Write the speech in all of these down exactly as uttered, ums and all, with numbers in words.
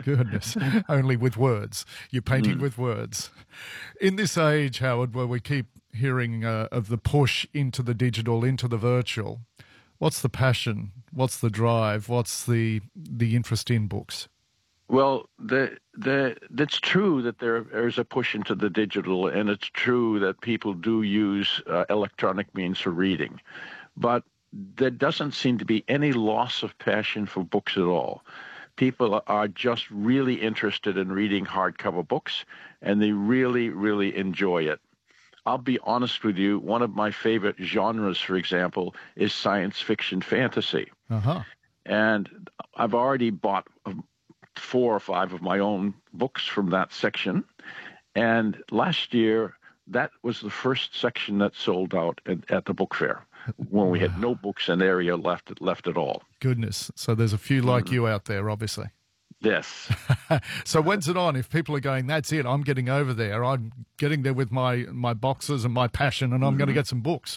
Goodness, only with words. You're painting Mm. with words. In this age, Howard, where we keep hearing uh, of the push into the digital, into the virtual, what's the passion? What's the drive? What's the the interest in books? Well, the the that's true that there is a push into the digital, and it's true that people do use uh, electronic means for reading, but there doesn't seem to be any loss of passion for books at all. People are just really interested in reading hardcover books, and they really, really enjoy it. I'll be honest with you, one of my favorite genres, for example, is science fiction fantasy. Uh-huh. And I've already bought four or five of my own books from that section. And last year, that was the first section that sold out at, at the book fair, when we had no books in the area left, left at all. Goodness. So there's a few like Mm-hmm. you out there, obviously. Yes. So when's it on? If people are going, that's it, I'm getting over there. I'm getting there with my, my boxes and my passion, and I'm mm-hmm. going to get some books.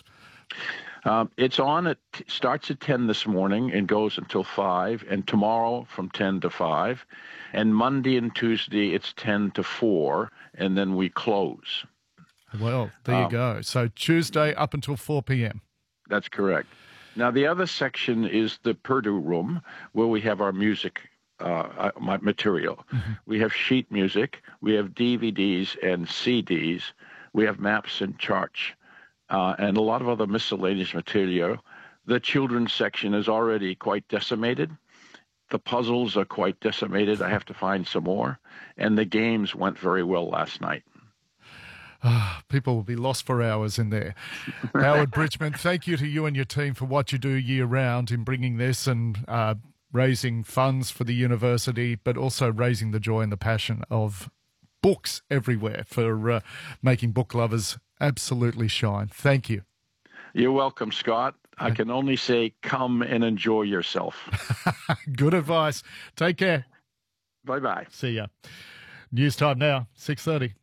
Um, it's on, it starts at ten this morning and goes until five, and tomorrow from ten to five. And Monday and Tuesday, it's ten to four, and then we close. Well, there you um, go. So Tuesday up until four p.m. That's correct. Now, the other section is the Purdue room, where we have our music uh, my material. Mm-hmm. We have sheet music, we have D V Ds and C Ds, we have maps and charts, uh, and a lot of other miscellaneous material. The children's section is already quite decimated. The puzzles are quite decimated. I have to find some more. And the games went very well last night. Oh, people will be lost for hours in there. Howard Bridgman, thank you to you and your team for what you do year round in bringing this and uh, raising funds for the university, but also raising the joy and the passion of books everywhere for uh, making book lovers absolutely shine. Thank you. You're welcome, Scott. I can only say come and enjoy yourself. Good advice. Take care. Bye-bye. See ya. News time now, six thirty.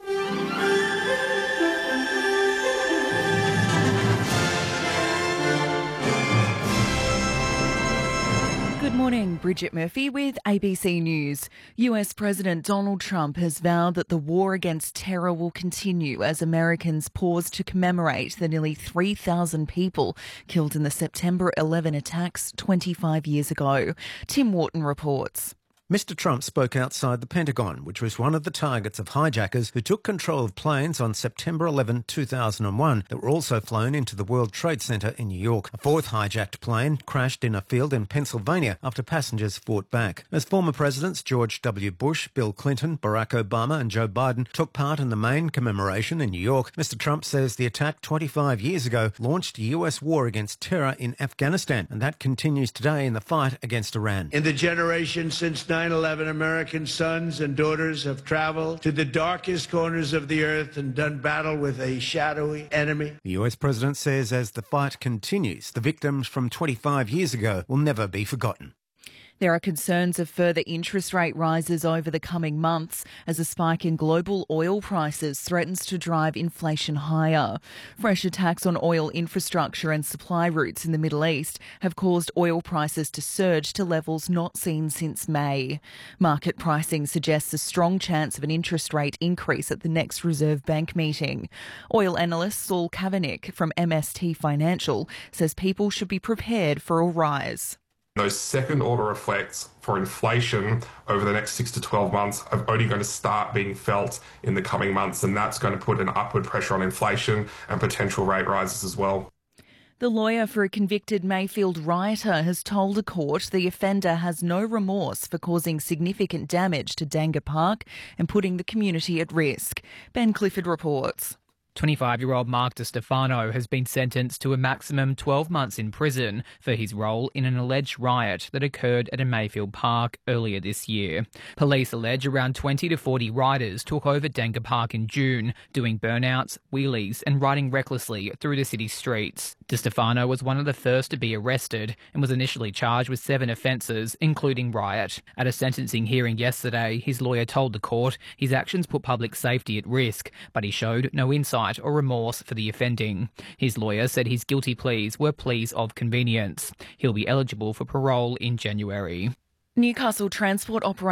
Good morning, Bridget Murphy with A B C News. U S President Donald Trump has vowed that the war against terror will continue as Americans pause to commemorate the nearly three thousand people killed in the September eleventh attacks twenty-five years ago. Tim Wharton reports. Mister Trump spoke outside the Pentagon, which was one of the targets of hijackers who took control of planes on September eleventh, two thousand one that were also flown into the World Trade Center in New York. A fourth hijacked plane crashed in a field in Pennsylvania after passengers fought back. As former presidents George W. Bush, Bill Clinton, Barack Obama and Joe Biden took part in the main commemoration in New York, Mister Trump says the attack twenty-five years ago launched a U S war against terror in Afghanistan, and that continues today in the fight against Iran. In the generation since nine eleven, American sons and daughters have traveled to the darkest corners of the earth and done battle with a shadowy enemy. The U S president says as the fight continues, the victims from twenty-five years ago will never be forgotten. There are concerns of further interest rate rises over the coming months as a spike in global oil prices threatens to drive inflation higher. Fresh attacks on oil infrastructure and supply routes in the Middle East have caused oil prices to surge to levels not seen since May. Market pricing suggests a strong chance of an interest rate increase at the next Reserve Bank meeting. Oil analyst Saul Kavanagh from M S T Financial says people should be prepared for a rise. Those second-order effects for inflation over the next six to twelve months are only going to start being felt in the coming months, and that's going to put an upward pressure on inflation and potential rate rises as well. The lawyer for a convicted Mayfield rioter has told a court the offender has no remorse for causing significant damage to Danga Park and putting the community at risk. Ben Clifford reports. twenty-five-year-old Mark DiStefano has been sentenced to a maximum twelve months in prison for his role in an alleged riot that occurred at a Mayfield park earlier this year. Police allege around twenty to forty riders took over Danga Park in June, doing burnouts, wheelies and riding recklessly through the city's streets. DiStefano was one of the first to be arrested and was initially charged with seven offences, including riot. At a sentencing hearing yesterday, his lawyer told the court his actions put public safety at risk, but he showed no insight or remorse for the offending. His lawyer said his guilty pleas were pleas of convenience. He'll be eligible for parole in January. Newcastle Transport operator